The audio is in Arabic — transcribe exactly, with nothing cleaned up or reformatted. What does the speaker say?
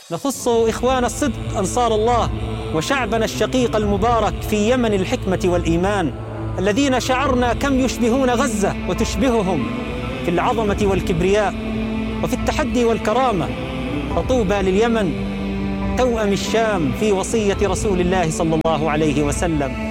نخص إخوان الصدق أنصار الله وشعبنا الشقيق المبارك في يمن الحكمة والإيمان، الذين شعرنا كم يشبهون غزة وتشبههم في العظمة والكبرياء وفي التحدي والكرامة. فطوبى لليمن توأم الشام في وصية رسول الله صلى الله عليه وسلم.